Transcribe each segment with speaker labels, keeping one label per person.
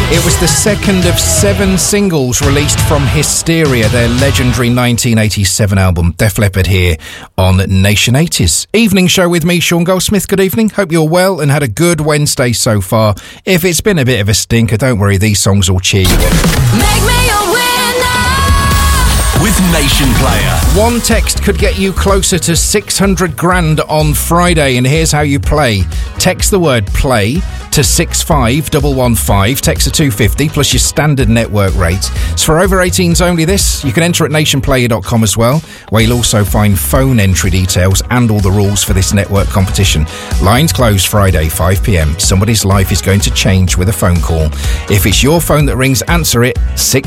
Speaker 1: It was the second of 7 singles released from Hysteria, their legendary 1987 album. Def Leppard here on Nation 80s. Evening show with me, Sean Goldsmith. Good evening. Hope you're well and had a good Wednesday so far. If it's been a bit of a stinker, don't worry, these songs will cheer you up.
Speaker 2: Make me a winner
Speaker 3: with Nation Player.
Speaker 1: One text could get you closer to 600 grand on Friday, and here's how you play. Text the word play to 65115, text to 250 plus your standard network rate. It's for over 18s only this. You can enter at nationplayer.com as well, where you'll also find phone entry details and all the rules for this network competition. Lines close Friday 5pm. Somebody's life is going to change with a phone call. If it's your phone that rings, answer it.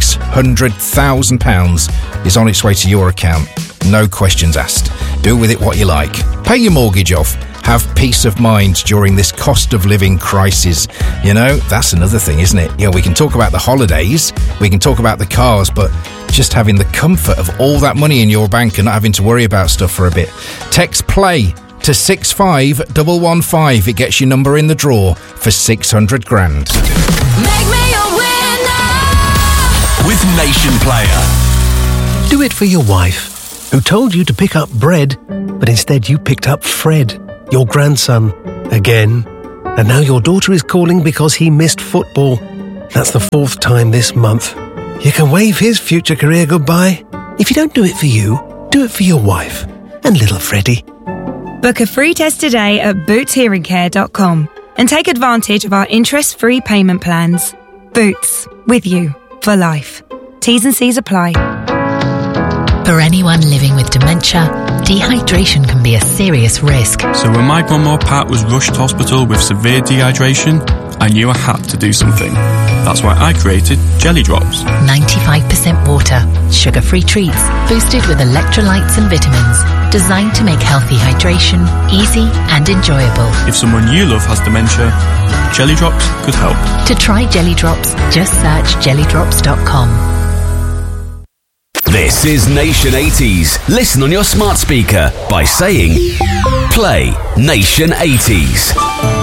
Speaker 1: £600,000 is on its way to your account. No questions asked. Do with it what you like. Pay your mortgage off. Have peace of mind during this cost of living crisis. You know, that's another thing, isn't it? Yeah, we can talk about the holidays, we can talk about the cars, but just having the comfort of all that money in your bank and not having to worry about stuff for a bit. Text play to 65115. It gets your number in the draw for 600 grand.
Speaker 2: Make me a winner
Speaker 3: with Nation Player.
Speaker 4: Do it for your wife, who told you to pick up bread, but instead you picked up Fred, your grandson, again. And now your daughter is calling because he missed football. That's the 4th time this month. You can wave his future career goodbye. If you don't do it for you, do it for your wife and little Freddie.
Speaker 5: Book a free test today at bootshearingcare.com and take advantage of our interest-free payment plans. Boots, with you for life. T's and C's apply.
Speaker 6: For anyone living with dementia, dehydration can be a serious risk.
Speaker 7: So when my grandma Pat was rushed to hospital with severe dehydration, I knew I had to do something. That's why I created Jelly Drops.
Speaker 6: 95% water, sugar-free treats, boosted with electrolytes and vitamins, designed to make healthy hydration easy and enjoyable.
Speaker 7: If someone you love has dementia, Jelly Drops could help.
Speaker 6: To try Jelly Drops, just search jellydrops.com.
Speaker 3: This is Nation 80s. Listen on your smart speaker by saying, play Nation 80s.